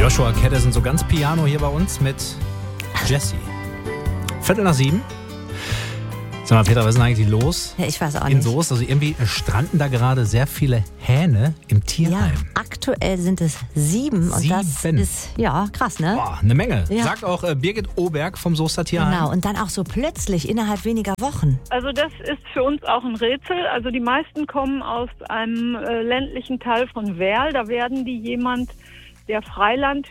Joshua Kette sind so ganz piano hier bei uns mit Jessie. 6:15. Sag mal, Petra, was ist denn eigentlich los? Ja, ich weiß auch In nicht. Soest, also irgendwie stranden da gerade sehr viele Hähne im Tierheim. Ja, aktuell sind es 7 und das 7. ist, ja, krass, ne? Boah, eine Menge. Ja. Sagt auch Birgit Oberg vom Soester Tierheim. Genau, und dann auch so plötzlich innerhalb weniger Wochen. Also das ist für uns auch ein Rätsel. Also die meisten kommen aus einem ländlichen Teil von Werl. Da werden die jemand, der Freiland